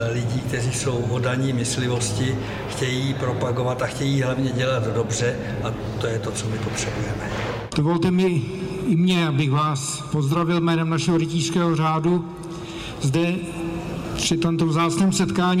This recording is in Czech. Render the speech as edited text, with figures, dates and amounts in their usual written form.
Lidí, kteří jsou oddaní myslivosti, chtějí propagovat a chtějí hlavně dělat dobře a to je to, co my potřebujeme. Dovolte mi i mě, abych vás pozdravil jménem našeho rytířského řádu zde při tomto vzácném setkání.